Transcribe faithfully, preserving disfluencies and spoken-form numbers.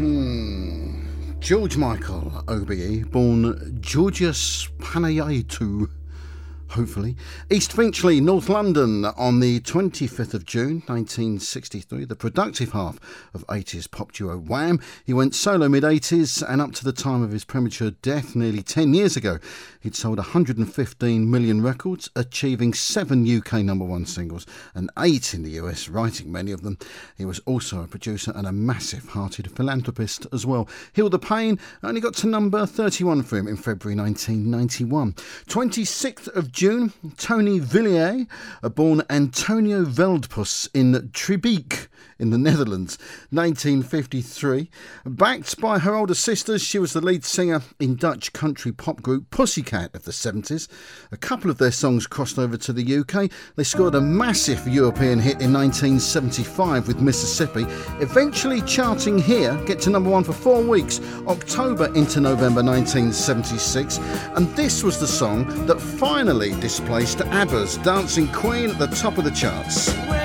Hmm. George Michael, O B E, born Georgios Panayiotou, hopefully. East Finchley, North London, on the twenty-fifth of June nineteen sixty-three, the productive half of eighties pop duo Wham. He went solo mid-eighties, and up to the time of his premature death nearly ten years ago, he'd sold one hundred fifteen million records, achieving seven U K number one singles and eight in the U S, writing many of them. He was also a producer and a massive-hearted philanthropist as well. Heal the Pain only got to number thirty-one for him in February nineteen ninety-one. twenty-sixth of June, Tony Villiers, born Antonio Veldpus in Tribeek in the Netherlands, nineteen fifty-three. Backed by her older sisters, she was the lead singer in Dutch country pop group Pussycat of the seventies. A couple of their songs crossed over to the U K. They scored a massive European hit in nineteen seventy-five with Mississippi, eventually charting here, get to number one for four weeks, October into November nineteen seventy-six. And this was the song that finally displaced ABBA's Dancing Queen at the top of the charts.